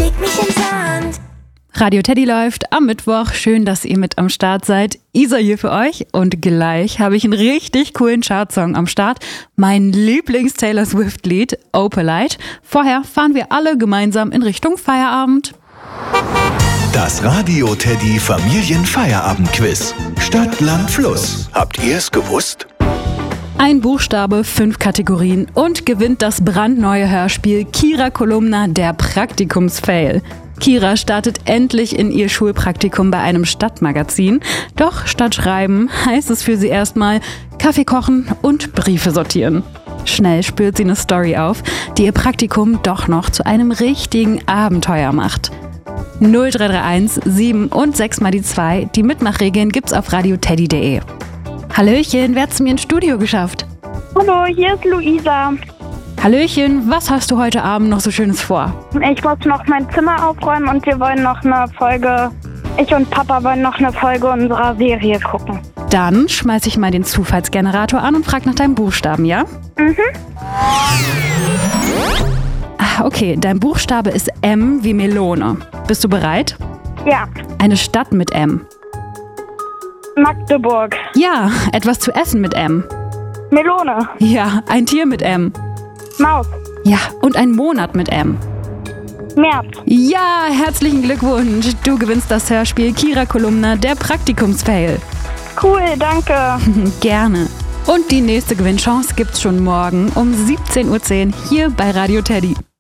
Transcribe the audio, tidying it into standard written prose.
leg mich in Sand. Radio Teddy läuft am Mittwoch. Schön, dass ihr mit am Start seid. Isa hier für euch und gleich habe ich einen richtig coolen Chartsong am Start. Mein Lieblings-Taylor Swift-Lied, Opalite. Vorher fahren wir alle gemeinsam in Richtung Feierabend. Das Radio Teddy Familienfeierabend-Quiz. Stadt, Land, Fluss. Habt ihr es gewusst? Ein Buchstabe, 5 Kategorien und gewinnt das brandneue Hörspiel Kira Kolumna, der Praktikumsfail. Kira startet endlich in ihr Schulpraktikum bei einem Stadtmagazin. Doch statt Schreiben heißt es für sie erstmal Kaffee kochen und Briefe sortieren. Schnell spürt sie eine Story auf, die ihr Praktikum doch noch zu einem richtigen Abenteuer macht. 0331 7 und 6 mal die 2. Die Mitmachregeln gibt's auf radioteddy.de. Hallöchen, wer hat's mir ins Studio geschafft? Hallo, hier ist Luisa. Hallöchen, was hast du heute Abend noch so Schönes vor? Ich muss noch mein Zimmer aufräumen und wir wollen noch eine Folge, ich und Papa wollen noch eine Folge unserer Serie gucken. Dann schmeiß ich mal den Zufallsgenerator an und frag nach deinem Buchstaben, ja? Okay, dein Buchstabe ist M wie Melone. Bist du bereit? Ja, Eine Stadt mit M. Magdeburg. Ja, etwas zu essen mit M. Melone. Ja, ein Tier mit M. Maus. Ja, und ein Monat mit M. März. Ja, herzlichen Glückwunsch. Du gewinnst das Hörspiel Kira Kolumna, der Praktikumsfail. Cool, danke. Gerne. Und die nächste Gewinnchance gibt's schon morgen um 17:10 Uhr hier bei Radio Teddy.